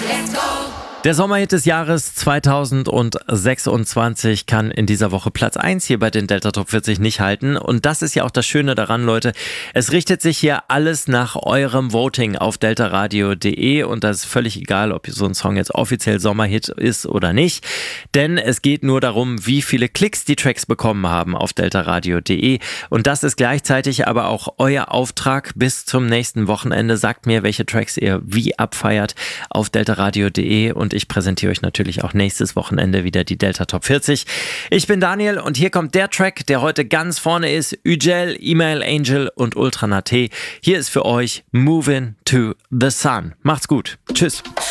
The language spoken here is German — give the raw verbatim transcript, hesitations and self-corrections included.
Der Sommerhit des Jahres zweitausendsechsundzwanzig kann in dieser Woche Platz eins hier bei den Delta Top vierzig nicht halten. Und das ist ja auch das Schöne daran, Leute. Es richtet sich hier alles nach eurem Voting auf deltaradio punkt de und das ist völlig egal, ob so ein Song jetzt offiziell Sommerhit ist oder nicht. Denn es geht nur darum, wie viele Klicks die Tracks bekommen haben auf deltaradio punkt de. Und das ist gleichzeitig aber auch euer Auftrag bis zum nächsten Wochenende. Sagt mir, welche Tracks ihr wie abfeiert auf deltaradio punkt de und ich präsentiere euch natürlich auch nächstes Wochenende wieder die Delta Top vierzig. Ich bin Daniel und hier kommt der Track, der heute ganz vorne ist. Ügel, Email Angel und Ultra Naté. Hier ist für euch Moving to the Sun. Macht's gut. Tschüss.